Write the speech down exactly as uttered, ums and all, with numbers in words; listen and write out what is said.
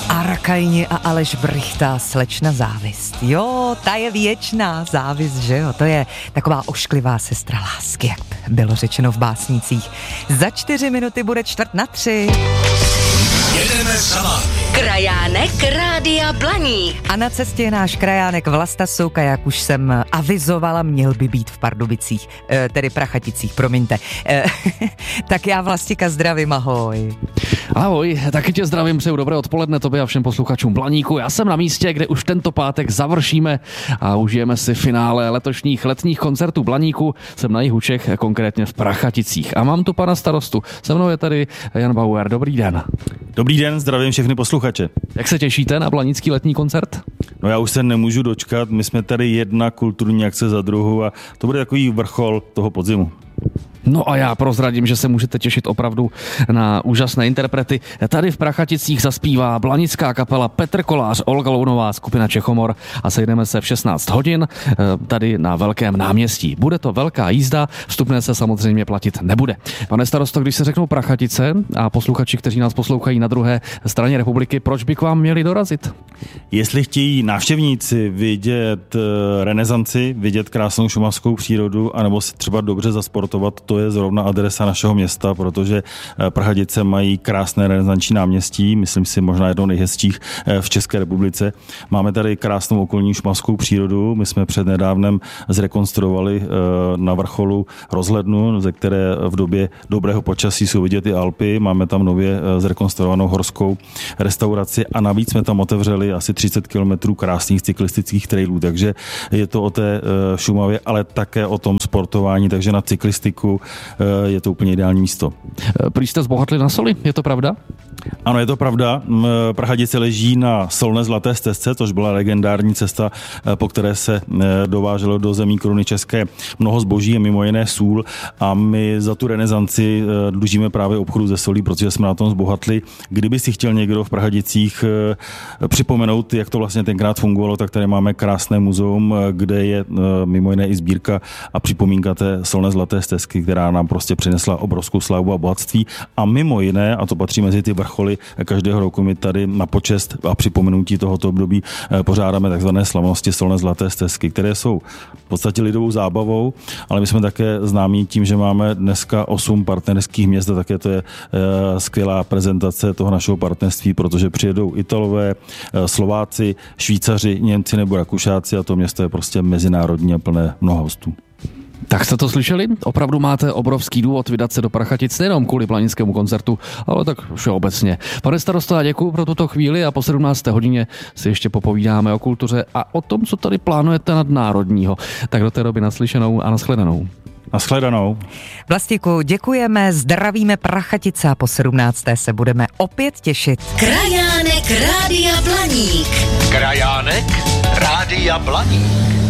Arakaini a Aleš Brychta, Slečna závist. Jo, ta je věčná závist, že jo? To je taková ošklivá sestra lásky, jak bylo řečeno v básnicích. Za čtyři minuty bude čtvrt na tři. Jedeme sama. Krajánek Rádia Blaník. A na cestě je náš krajánek Vlasta Souka, jak už jsem avizovala, měl by být v Pardubicích, e, tedy Prachaticích, promiňte. E, tak já Vlastika zdravím, ahoj. Ahoj, taky tě zdravím, přeju dobré odpoledne tobě a všem posluchačům Blaníku. Já jsem na místě, kde už tento pátek završíme a užijeme si finále letošních letních koncertů Blaníku. Jsem na jihu Čech, konkrétně v Prachaticích. A mám tu pana starostu. Se mnou je tady Jan Bauer. Dobrý den. Dobrý den, zdravím všechny posluchače. Jak se těšíte na blanický letní koncert? No já už se nemůžu dočkat, my jsme tady jedna kulturní akce za druhou a to bude takový vrchol toho podzimu. No a já prozradím, že se můžete těšit opravdu na úžasné interprety. Tady v Prachaticích zaspívá blanická kapela Petr Kolář, Olga Lounová, skupina Čechomor a sejdeme se v šestnáct hodin tady na Velkém náměstí. Bude to velká jízda, vstupné se samozřejmě platit nebude. Pane starosto, když se řeknou Prachatice a posluchači, kteří nás poslouchají na druhé straně republiky, proč by k vám měli dorazit? Jestli chtějí návštěvníci vidět renesanci, vidět krásnou šumavskou přírodu, anebo si třeba dobře zasportovat, to je zrovna adresa našeho města, protože Prachatice mají krásné renesanční náměstí, myslím si možná jednou nejhezčích v České republice. Máme tady krásnou okolní šumavskou přírodu, my jsme přednedávnem zrekonstruovali na vrcholu rozhlednu, ze které v době dobrého počasí jsou vidět i Alpy, máme tam nově zrekonstruovanou horskou restauraci a navíc jsme tam otevřeli asi třicet kilometrů krásných cyklistických trailů, takže je to o té Šumavě, ale také o tom sportování, takže na cyklistiku je to úplně ideální místo. Prý jste zbohatli na soli, je to pravda? Ano, je to pravda. Prachatice leží na solné zlaté stezce, což byla legendární cesta, po které se dováželo do zemí koruny české mnoho zboží, mimo jiné sůl, a my za tu renesanci dlužíme právě obchodu ze solí, protože jsme na tom zbohatli. Kdyby si chtěl někdo v Prachaticích připomenout, jak to vlastně tenkrát fungovalo, tak tady máme krásné muzeum, kde je mimo jiné i sbírka a připomínka té solné zlaté stezky, která nám prostě přinesla obrovskou slávu a bohatství. A mimo jiné, a to patří mezi ty vrcholy každého roku, my tady na počest a připomenutí tohoto období pořádáme takzvané slavnosti solné zlaté stezky, které jsou v podstatě lidovou zábavou, ale my jsme také známí tím, že máme dneska osm partnerských měst a také to je skvělá prezentace toho našeho partnerství, protože přijedou Italové, Slováci, Švýcaři, Němci nebo Rakušáci a to město je prostě mezinárodní a plné mnoha hostů. Tak jste to slyšeli? Opravdu máte obrovský důvod vydat se do Prachatic nejenom kvůli blanickému koncertu, ale tak všeobecně. Pane starosto, já děkuju pro tuto chvíli a po sedmnácté hodině si ještě popovídáme o kultuře a o tom, co tady plánujete nadnárodního. Tak do té doby naslyšenou a nashledanou. Nashledanou. Vlastiku, děkujeme, zdravíme Prachatice a po sedmnácté se budeme opět těšit. Krajánek Rádia Blaník. Krajánek Rádia Blaník.